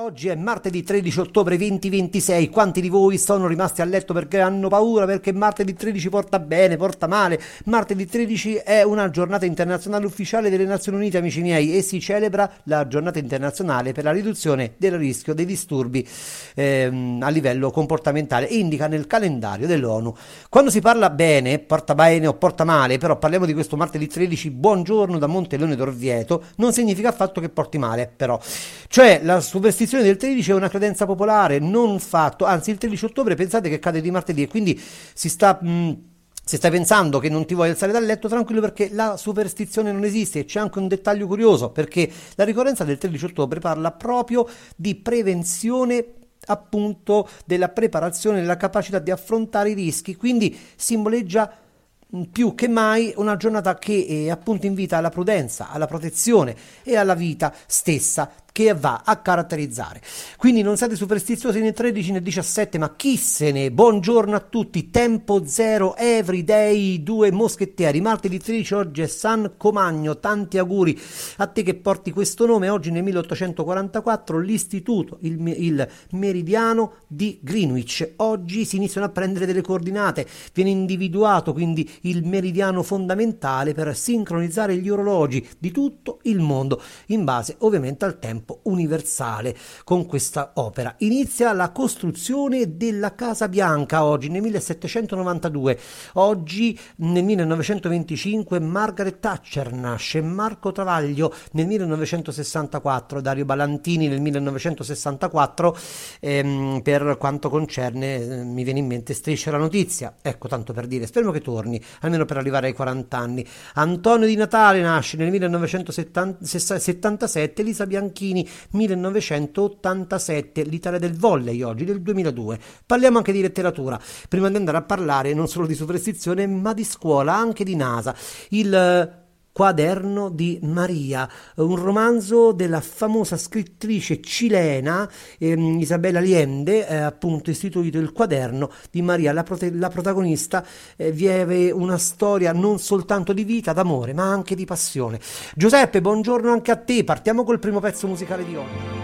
Oggi è martedì 13 ottobre 2026. Quanti di voi sono rimasti a letto perché hanno paura? Perché martedì 13 porta bene, porta male? Martedì 13 è una giornata internazionale ufficiale delle Nazioni Unite, amici miei, e si celebra la giornata internazionale per la riduzione del rischio dei disturbi a livello comportamentale. Indica nel calendario dell'ONU. Quando si parla bene, porta bene o porta male, però parliamo di questo martedì 13, buongiorno da Monteleone d'Orvieto, non significa affatto che porti male, però. Cioè, la superstizione del 13 è una credenza popolare, non fatto, anzi il 13 ottobre pensate che cade di martedì e quindi si sta... se stai pensando che non ti vuoi alzare dal letto, tranquillo, perché la superstizione non esiste. E c'è anche un dettaglio curioso, perché la ricorrenza del 13 ottobre parla proprio di prevenzione, appunto, della preparazione, della capacità di affrontare i rischi, quindi simboleggia più che mai una giornata che appunto invita alla prudenza, alla protezione e alla vita stessa, che va a caratterizzare. Quindi non siate superstiziosi né 13 né 17, ma chi se ne. Buongiorno a tutti, tempo zero, everyday, due moschettieri. Martedì 13, oggi è San Comagno, tanti auguri a te che porti questo nome. Oggi nel 1844 l'istituto, il meridiano di Greenwich, oggi si iniziano a prendere delle coordinate, viene individuato quindi il meridiano fondamentale per sincronizzare gli orologi di tutto il mondo, in base ovviamente al tempo universale. Con questa opera inizia la costruzione della Casa Bianca oggi nel 1792. Oggi nel 1925 Margaret Thatcher nasce, Marco Travaglio nel 1964, Dario Ballantini nel 1964. Per quanto concerne mi viene in mente Striscia la notizia, ecco, tanto per dire, speriamo che torni almeno per arrivare ai 40 anni. Antonio Di Natale nasce nel 1977, Elisa Bianchini 1987, l'Italia del volley oggi del 2002. Parliamo anche di letteratura, prima di andare a parlare non solo di superstizione ma di scuola, anche di NASA. Il Quaderno di Maria, un romanzo della famosa scrittrice cilena Isabel Allende, appunto istituito il Quaderno di Maria. La protagonista vive una storia non soltanto di vita, d'amore, ma anche di passione. Giuseppe, buongiorno anche a te. Partiamo col primo pezzo musicale di oggi.